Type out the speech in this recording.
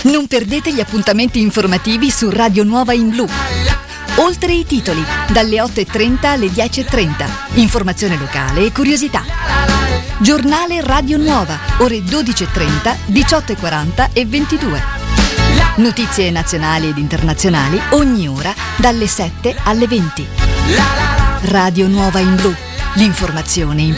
Non perdete gli appuntamenti informativi su Radio Nuova in Blu. Oltre i titoli, dalle 8.30 alle 10.30. Informazione locale e curiosità. Giornale Radio Nuova, ore 12.30, 18.40 e 22. Notizie nazionali ed internazionali ogni ora dalle 7 alle 20. Radio Nuova in Blu, l'informazione in